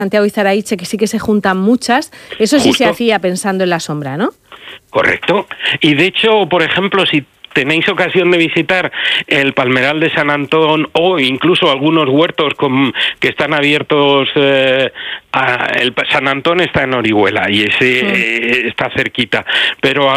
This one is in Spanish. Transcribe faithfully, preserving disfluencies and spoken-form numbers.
Santiago y Zaraiche, que sí que se juntan muchas, eso sí Justo. se hacía pensando en la sombra, ¿no? Correcto. Y de hecho, por ejemplo, si tenéis ocasión de visitar el Palmeral de San Antón o incluso algunos huertos con, que están abiertos, eh, a, el San Antón está en Orihuela y ese mm. eh, está cerquita, pero